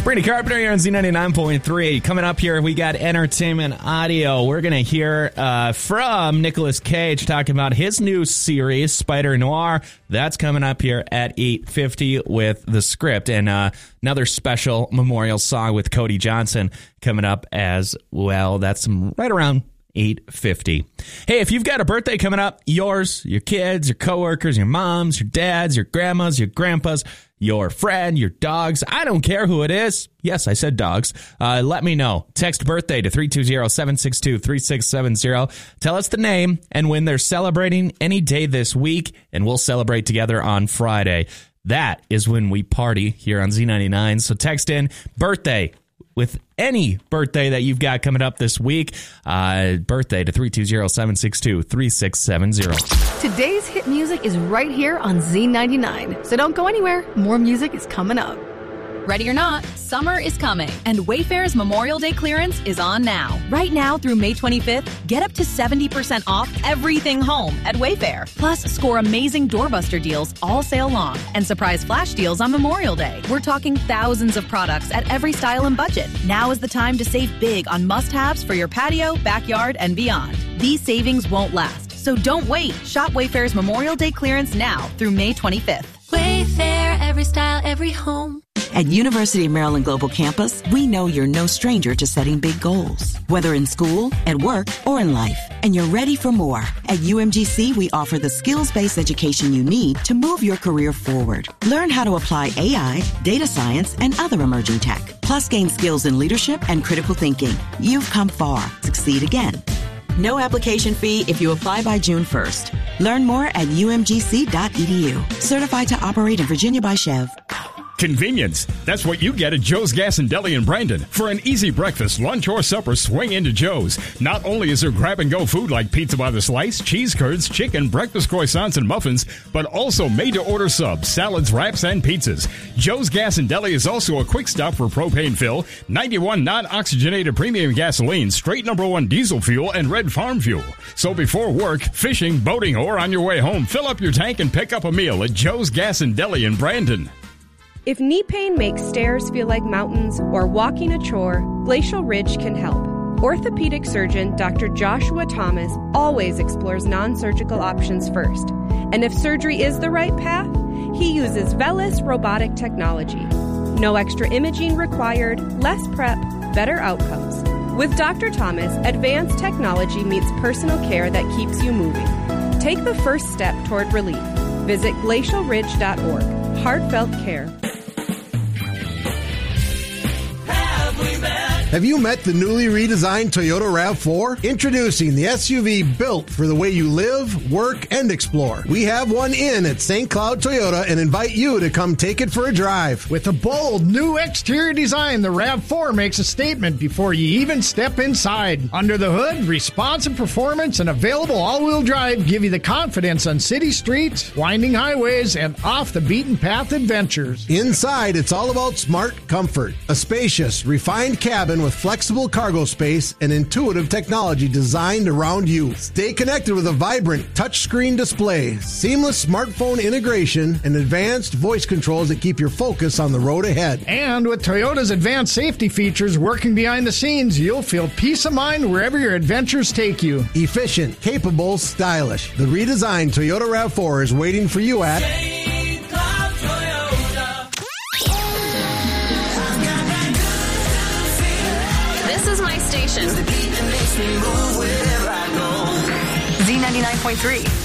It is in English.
Brady Carpenter here on Z99.3. Coming up here, we got entertainment audio. We're going to hear from Nicolas Cage talking about his new series, Spider Noir. That's coming up here at 8:50 with The Script. And another special memorial song with Cody Johnson coming up as well. That's right around 8:50. Hey, if you've got a birthday coming up, yours, your kids, your coworkers, your moms, your dads, your grandmas, your grandpas, your friend, your dogs, I don't care who it is. Yes, I said dogs. Let me know. Text birthday to 320-762-3670. Tell us the name and when they're celebrating any day this week, and we'll celebrate together on Friday. That is when we party here on Z99. So text in birthday with any birthday that you've got coming up this week. Birthday to 320-762-3670. Today's hit music is right here on Z99. So don't go anywhere. More music is coming up. Ready or not, summer is coming, and Wayfair's Memorial Day clearance is on now. Right now through May 25th, get up to 70% off everything home at Wayfair. Plus, score amazing doorbuster deals all sale long and surprise flash deals on Memorial Day. We're talking thousands of products at every style and budget. Now is the time to save big on must-haves for your patio, backyard, and beyond. These savings won't last, so don't wait. Shop Wayfair's Memorial Day clearance now through May 25th. Wayfair, every style, every home. At University of Maryland Global Campus, we know you're no stranger to setting big goals, whether in school, at work, or in life, and you're ready for more. At UMGC, we offer the skills-based education you need to move your career forward. Learn how to apply AI, data science, and other emerging tech, plus gain skills in leadership and critical thinking. You've come far. Succeed again. No application fee if you apply by June 1st. Learn more at umgc.edu. Certified to operate in Virginia by Chev. Convenience. That's what you get at Joe's Gas and Deli in Brandon. For an easy breakfast, lunch, or supper, swing into Joe's. Not only is there grab-and-go food like pizza by the slice, cheese curds, chicken, breakfast croissants, and muffins, but also made-to-order subs, salads, wraps, and pizzas. Joe's Gas and Deli is also a quick stop for propane fill, 91 non-oxygenated premium gasoline, straight #1 diesel fuel, and red farm fuel. So before work, fishing, boating, or on your way home, fill up your tank and pick up a meal at Joe's Gas and Deli in Brandon. If knee pain makes stairs feel like mountains or walking a chore, Glacial Ridge can help. Orthopedic surgeon Dr. Joshua Thomas always explores non-surgical options first. And if surgery is the right path, he uses VELYS robotic technology. No extra imaging required, less prep, better outcomes. With Dr. Thomas, advanced technology meets personal care that keeps you moving. Take the first step toward relief. Visit glacialridge.org. Heartfelt care. Have you met the newly redesigned Toyota RAV4? Introducing the SUV built for the way you live, work, and explore. We have one in at St. Cloud Toyota and invite you to come take it for a drive. With a bold new exterior design, the RAV4 makes a statement before you even step inside. Under the hood, responsive performance and available all-wheel drive give you the confidence on city streets, winding highways, and off-the-beaten-path adventures. Inside, it's all about smart comfort. A spacious, refined cabin with flexible cargo space and intuitive technology designed around you. Stay connected with a vibrant touchscreen display, seamless smartphone integration, and advanced voice controls that keep your focus on the road ahead. And with Toyota's advanced safety features working behind the scenes, you'll feel peace of mind wherever your adventures take you. Efficient, capable, stylish. The redesigned Toyota RAV4 is waiting for you at This is my station. Z99.3.